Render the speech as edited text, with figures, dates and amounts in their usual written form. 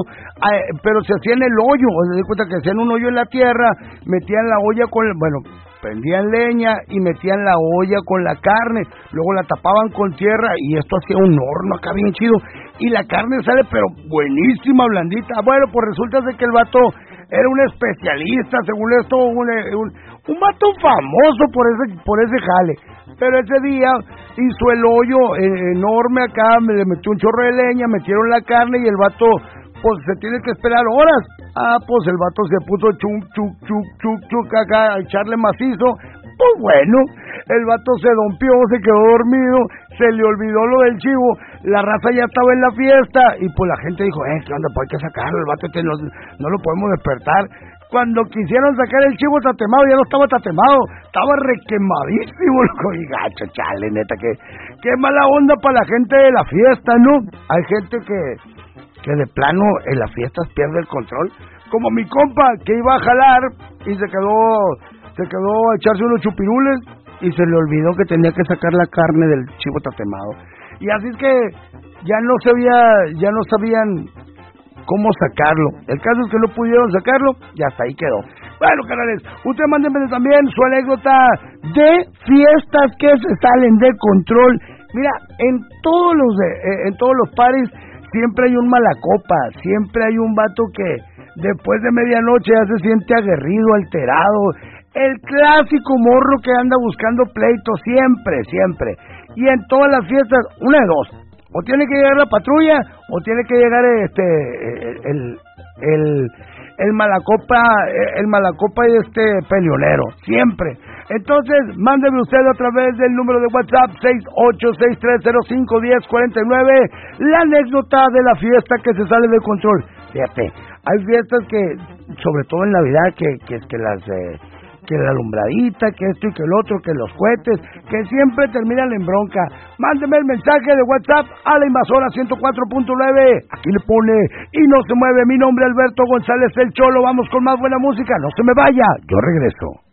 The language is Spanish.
pero se hacía en el hoyo, se da cuenta que hacían un hoyo en la tierra, metían la olla prendían leña y metían la olla con la carne, luego la tapaban con tierra y esto hacía un horno acá bien chido, y la carne sale pero buenísima, blandita. Bueno, pues resulta de que el vato era un especialista, según esto, un vato famoso por ese jale, pero ese día hizo el hoyo enorme acá, le metió un chorro de leña, metieron la carne y el vato, pues se tiene que esperar horas. Pues el vato se puso chuc acá a echarle macizo. Pues bueno, el vato se dompió, se quedó dormido, se le olvidó lo del chivo, la raza ya estaba en la fiesta y pues la gente dijo, ¿qué onda? Pues hay que sacarlo, el vato no lo podemos despertar. Cuando quisieron sacar el chivo tatemado, ya no estaba tatemado, estaba requemadísimo, loco, y gacho, chale, neta, qué mala onda para la gente de la fiesta, ¿no? Hay gente que de plano en las fiestas pierde el control, como mi compa que iba a jalar y se quedó a echarse unos chupirules y se le olvidó que tenía que sacar la carne del chivo tatemado, y así es que ya no sabían cómo sacarlo. El caso es que no pudieron sacarlo y hasta ahí quedó. Bueno, canales, ustedes mándenme también su anécdota de fiestas que se salen de control. Mira, en todos los paris siempre hay un malacopa, siempre hay un vato que después de medianoche ya se siente aguerrido, alterado, el clásico morro que anda buscando pleito, siempre, y en todas las fiestas, una de dos, o tiene que llegar la patrulla, o tiene que llegar el malacopa y peleonero, siempre. Entonces, mándeme usted a través del número de WhatsApp 6863051049 la anécdota de la fiesta que se sale de control. Fíjate, hay fiestas que, sobre todo en Navidad, que la alumbradita, que esto y que el otro, que los cohetes, que siempre terminan en bronca. Mándeme el mensaje de WhatsApp a la invasora 104.9. Aquí le pone y no se mueve. Mi nombre es Alberto González el Cholo. Vamos con más buena música. No se me vaya. Yo regreso.